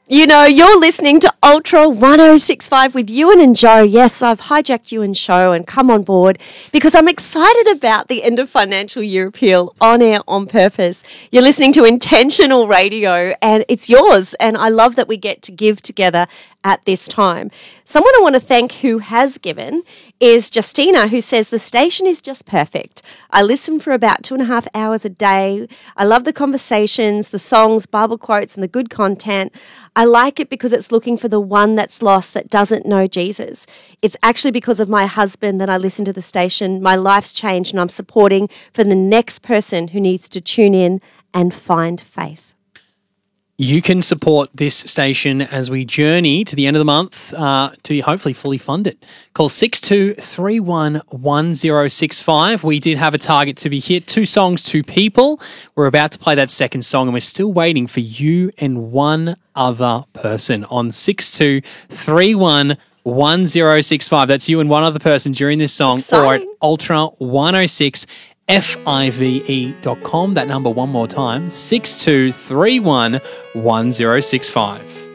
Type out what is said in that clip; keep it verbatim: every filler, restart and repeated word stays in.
You know, you're listening to Ultra one oh six point five with Ewan and Joe. Yes, I've hijacked Ewan's show and come on board because I'm excited about the end of financial year appeal on air on purpose. You're listening to Intentional Radio and it's yours. And I love that we get to give together at this time. Someone I want to thank who has given is Justina, who says the station is just perfect. I listen for about two and a half hours a day. I love the conversations, the songs, Bible quotes, and the good content. I like it because it's looking for the one that's lost that doesn't know Jesus. It's actually because of my husband that I listen to the station. My life's changed and I'm supporting for the next person who needs to tune in and find faith. You can support this station as we journey to the end of the month uh, to hopefully fully fund it. Call six two three one one oh six five. We did have a target to be hit. Two songs, two people. We're about to play that second song and we're still waiting for you and one other person on six two three one one oh six five. That's you and one other person during this song. Exciting. Or at Ultra one oh six F I V E dot com. That number one more time, six two three one one oh six five.